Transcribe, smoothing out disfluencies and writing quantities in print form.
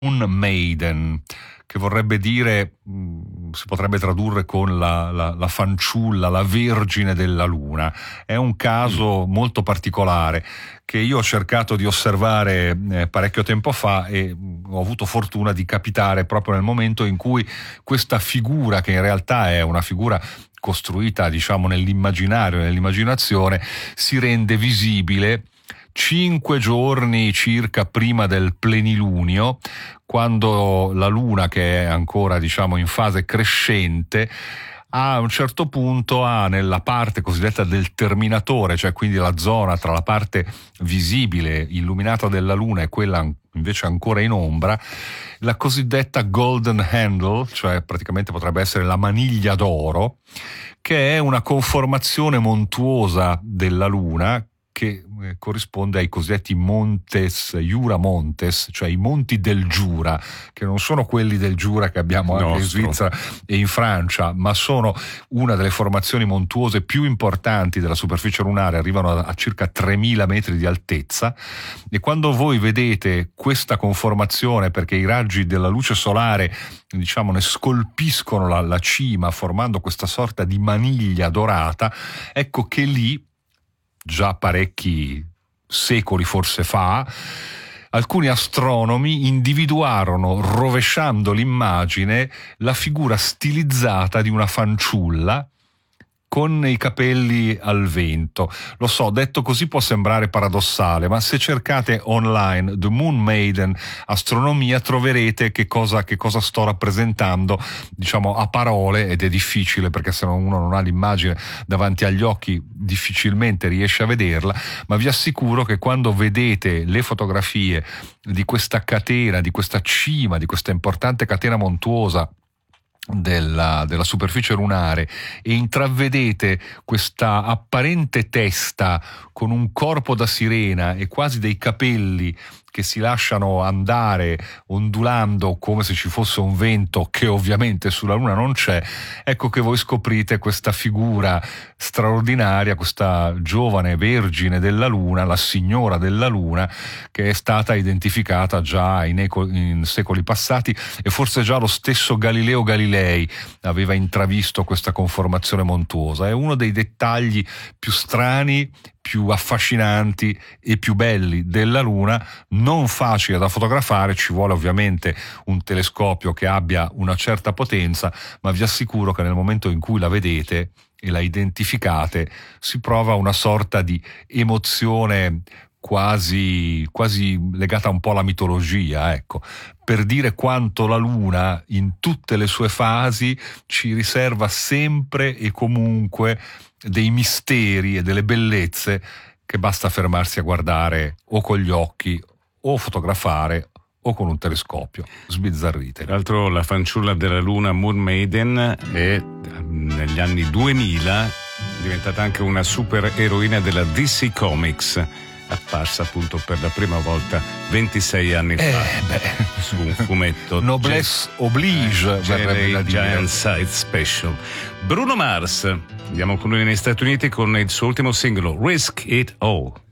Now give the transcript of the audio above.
Moon Maiden, che vorrebbe dire, si potrebbe tradurre con la fanciulla, la vergine della luna. È un caso molto particolare che io ho cercato di osservare parecchio tempo fa, e ho avuto fortuna di capitare proprio nel momento in cui questa figura, che in realtà è una figura costruita, diciamo, nell'immaginario, nell'immaginazione, si rende visibile 5 giorni circa prima del plenilunio, quando la luna, che è ancora, diciamo, in fase crescente, a un certo punto ha nella parte cosiddetta del terminatore, cioè quindi la zona tra la parte visibile, illuminata della luna, e quella invece ancora in ombra, la cosiddetta golden handle, cioè praticamente potrebbe essere la maniglia d'oro, che è una conformazione montuosa della luna che corrisponde ai cosiddetti Montes, Jura Montes, cioè i monti del Giura, che non sono quelli del Giura che abbiamo anche in Svizzera e in Francia, ma sono una delle formazioni montuose più importanti della superficie lunare, arrivano a circa 3000 metri di altezza, e quando voi vedete questa conformazione, perché i raggi della luce solare, diciamo, ne scolpiscono la cima formando questa sorta di maniglia dorata, ecco che lì, già parecchi secoli forse fa, alcuni astronomi individuarono, rovesciando l'immagine, la figura stilizzata di una fanciulla con i capelli al vento. Lo so, detto così può sembrare paradossale, ma se cercate online The Moon Maiden astronomia troverete che cosa sto rappresentando, diciamo, a parole, ed è difficile perché se uno non ha l'immagine davanti agli occhi difficilmente riesce a vederla, ma vi assicuro che quando vedete le fotografie di questa catena, di questa cima, di questa importante catena montuosa della superficie lunare, e intravedete questa apparente testa con un corpo da sirena e quasi dei capelli che si lasciano andare ondulando come se ci fosse un vento, che ovviamente sulla luna non c'è, ecco che voi scoprite questa figura straordinaria, questa giovane vergine della luna, la signora della luna, che è stata identificata già in secoli passati, e forse già lo stesso Galileo Galilei aveva intravisto questa conformazione montuosa. È uno dei dettagli più strani, più affascinanti e più belli della Luna, non facile da fotografare, ci vuole ovviamente un telescopio che abbia una certa potenza, ma vi assicuro che nel momento in cui la vedete e la identificate si prova una sorta di emozione quasi legata un po' alla mitologia, ecco, per dire quanto la Luna in tutte le sue fasi ci riserva sempre e comunque dei misteri e delle bellezze che basta fermarsi a guardare o con gli occhi o fotografare o con un telescopio. Sbizzarrite. Tra l'altro la fanciulla della luna Moon Maiden è negli anni 2000 diventata anche una super eroina della DC Comics, apparsa appunto per la prima volta 26 anni fa su un fumetto. Noblesse oblige, verrebbe da dire. Giant Size Special. Bruno Mars, andiamo con lui negli Stati Uniti con il suo ultimo singolo Risk It All.